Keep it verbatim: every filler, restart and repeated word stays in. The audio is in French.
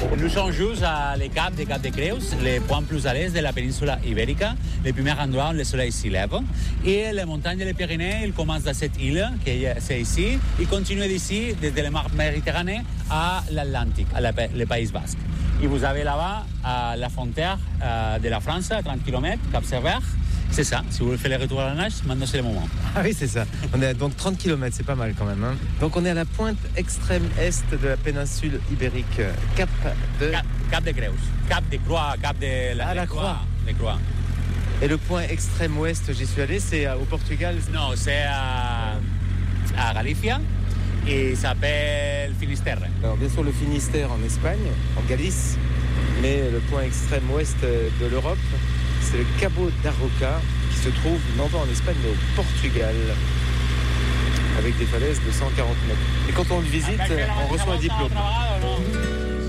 Nous sommes juste à les caps des Caps de Creus, les points plus à l'est de la péninsule ibérique, le premier endroit où le soleil s'y lève. Et les montagnes des Pyrénées, ils commencent dans cette île, qui est, c'est ici, ils continuent d'ici, desde la mer Méditerranée à l'Atlantique, à la, le Pays Basque. Et vous avez là-bas, à la frontière euh, de la France, à trente kilomètres, Cap Servère. C'est ça, si vous voulez faire le retour à la nage, maintenant c'est le moment. Ah oui, c'est ça. On est à donc trente kilomètres, c'est pas mal quand même. Hein. Donc on est à la pointe extrême est de la péninsule ibérique, Cap de... Cap, Cap de Creus, Cap de Croix, Cap de la, ah, la Croix. Croix. De Croix. Et le point extrême ouest, j'y suis allé, c'est au Portugal. Non, c'est à, à Galicia et ça s'appelle Finisterre. Alors bien sûr le Finistère en Espagne, en Galice, mais le point extrême ouest de l'Europe, c'est le Cabo da Roca qui se trouve non pas en Espagne mais au Portugal, avec des falaises de cent quarante mètres. Et quand on le visite, on reçoit un diplôme.